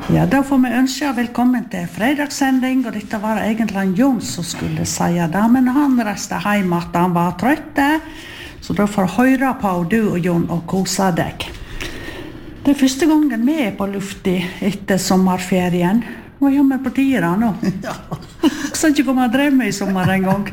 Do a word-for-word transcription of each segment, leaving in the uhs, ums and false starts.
Ja, da får vi ønske velkommen til fredagssending, og dette var egentlig Jon som skulle si det, men han reiste hjem at han var trøtt, så da får høre på du og Jon og kose deg. Det er første gangen vi er på lufti etter sommerferien. Hva gjør vi på tida nå? Ja. Så ikke komme og drev med i sommer en gang.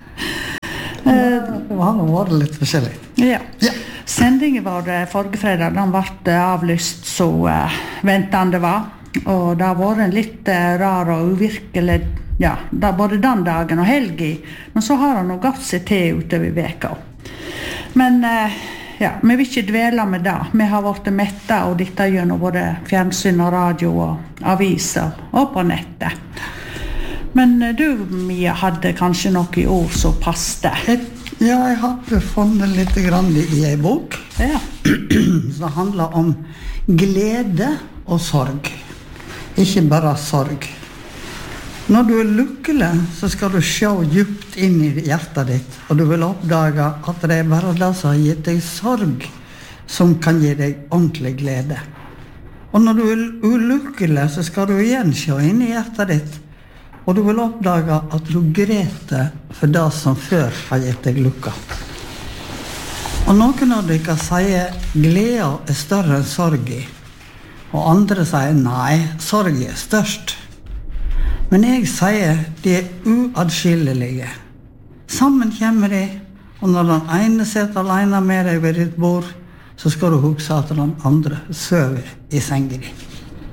Det var nå var det litt forskjellig. Ja. Ja. Sendingen var forrige fredag, den ble avlyst så uh, ventende var. Og det har vært en litt uh, rar og uvirkelig, ja, da, både den dagen og helgen. Men så har han nå gått seg til utover veka. Men uh, ja, vi vil ikke dvele med det. Vi har vært mette og dette gjennom både fjernsyn og radio og aviser og på nettet. Men uh, du, Mia, hadde kanskje noe ord som passte? Ja, jeg hadde funnet litt grann i en bok. Ja. Som handler om glede og sorg. Ikke bare sorg. Når du er lykkelig, så skal du se djupt inn i hjertet ditt, og du vil oppdage at det er bare det som har gitt deg sorg, som kan gi deg ordentlig glede. Og når du er ulykkelig, så skal du igjen se inn i hjertet ditt, og du vil oppdage at du grete for det som før har gitt deg lykka. Og noen av dere sier glede er større enn sorg i, og andre sier nei, sorg er størst. Men jeg sier de er uadskillelige. Sammen kommer de, og når den ene sitter alene med deg ved ditt bord, så skal du huske at den andre søver i sengen din.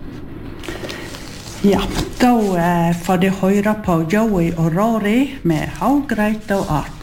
Ja, da eh, får de høre på Joey og Rory med How Great Thou Art.